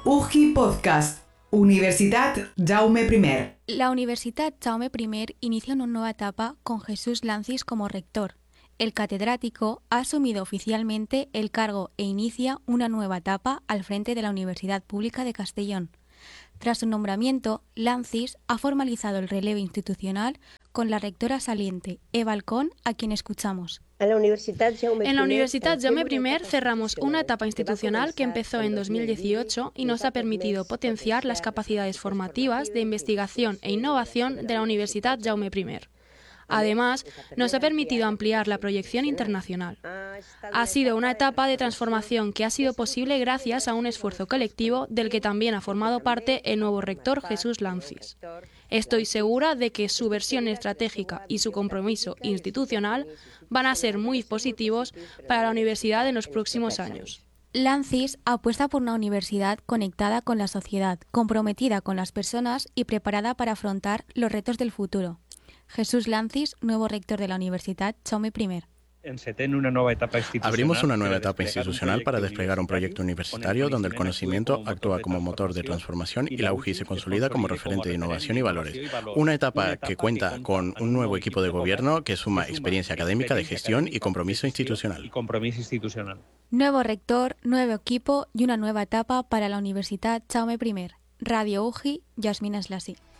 UGI Podcast, Universitat Jaume I. La Universitat Jaume I inicia una nueva etapa con Jesús Lancis como rector. El catedrático ha asumido oficialmente el cargo e inicia una nueva etapa al frente de la Universidad Pública de Castellón. Tras su nombramiento, Lancis ha formalizado el relevo institucional con la rectora saliente, Eva Alcón, a quien escuchamos. En la Universitat Jaume I cerramos una etapa institucional que empezó en 2018 y nos ha permitido potenciar las capacidades formativas de investigación e innovación de la Universitat Jaume I. Además, nos ha permitido ampliar la proyección internacional. Ha sido una etapa de transformación que ha sido posible gracias a un esfuerzo colectivo del que también ha formado parte el nuevo rector Jesús Lancis. Estoy segura de que su versión estratégica y su compromiso institucional van a ser muy positivos para la universidad en los próximos años. Lancis apuesta por una universidad conectada con la sociedad, comprometida con las personas y preparada para afrontar los retos del futuro. Jesús Lancis, nuevo rector de la Universitat Jaume I. Abrimos una nueva etapa institucional para desplegar un proyecto universitario donde el conocimiento actúa como motor de transformación y la UGI se consolida como referente de innovación y valores. Una etapa que cuenta con un nuevo equipo de gobierno que suma experiencia académica de gestión y compromiso institucional. Nuevo rector, nuevo equipo y una nueva etapa para la Universitat Jaume I. Radio UGI, Yasmina Slasi.